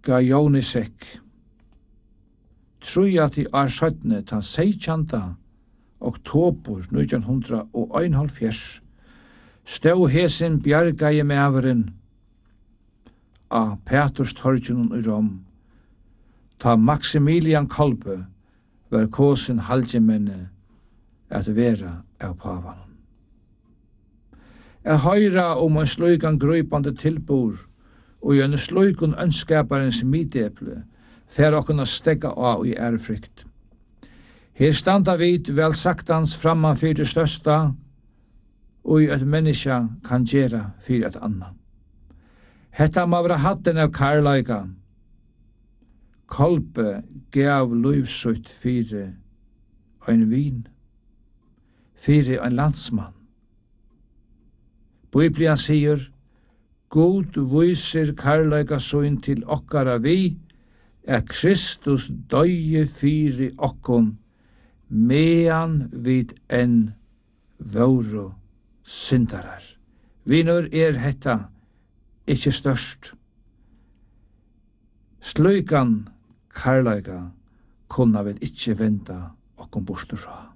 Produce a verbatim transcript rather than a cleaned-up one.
ga Jónisek. Tror at i er sjøttene tan seikjanta oktober nítjan hundrað og einoghálvfjerðs stå hesen bjargaje mæveren av Peturstorginum i Rom, ta Maximilian Kolbe var kosin halgjemenne at vera av pavan. Jeg høyra om en slugan grøypande tilbor og en slugan ønskaparens mideple fer okkuna stegga av i ærefrykt. Her standa vid vel saktans framman fyrir det størsta og i et menneske kan gjera fyrir et anna. Hetta må vera hatten av karlaika. Kolbe gav livsutt fyrir ein vin, fyrir ein landsmann. Biblian sier, God viser karlaika søyn til okkara vi, er Kristus døye fyrir okkon, mean vid enn våru syndarar. Vinur er hetta ikkje størst. Slugan karlaika kunna vel ikkje venda okkon bostur fra.